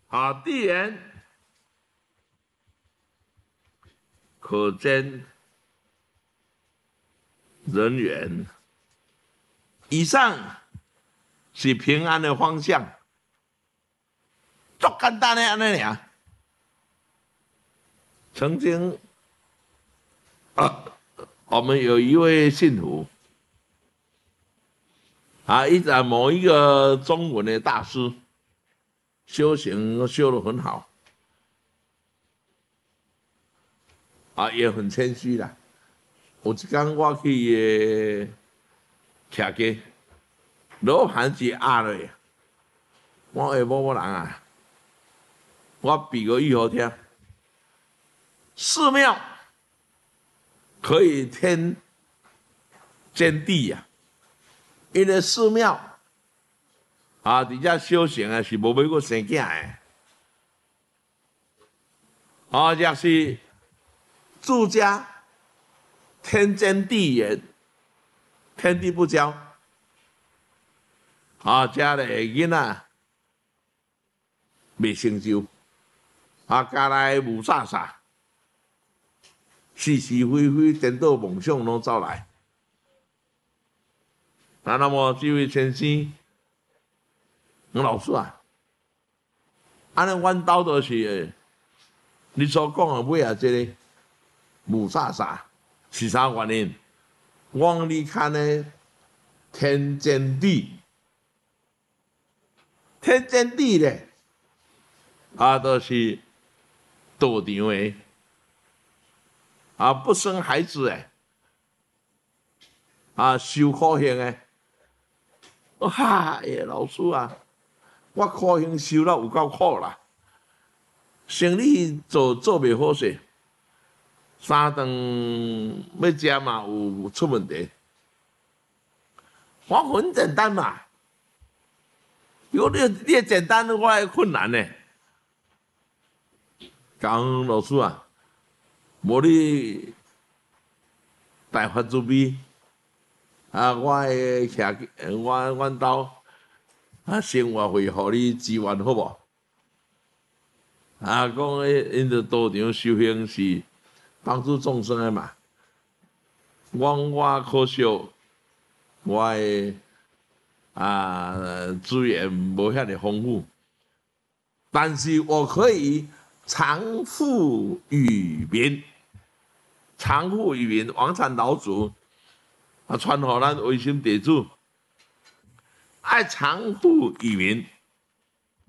啊，地缘可见人员。以上是平安的方向，足简单的安尼尔。曾经我们有一位信徒在某一个中文的大师修行修得很好也很谦虚啦。有一天我去徛街，罗盘一压落，我下某人啊，我比个喻好听，寺庙可以天兼地呀，因为寺庙伫遮修行是无要过生囝的，若是住家天兼地远，天地不交，遮咧囡仔未成就，家内无啥啥。是是非非、颠倒梦想拢走来。那么这位先生，老师安尼阮兜都是你所讲的尾这个无啥啥，是啥原因？往里看呢，天兼地，天兼地咧，都是道场的。不生孩子受苦刑老师我苦刑受了有够苦啦，生理做袂好势，三顿要食嘛有出问题。我很简单嘛，如果你简单，我会困难呢。讲老师无你大发慈悲我会阮兜生活费互你支援好无？讲因着道场修行是帮助众生的嘛。我可惜我的资源无遐尼丰富，但是我可以常富于民。常富于民，王禅老祖传予咱微心弟子，爱常富于民。